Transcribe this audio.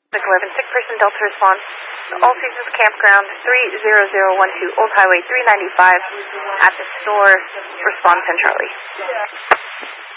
11, sick person Delta response. All Seasons Campground 30012 Old Highway 395 at the store. Respond 10 Charlie.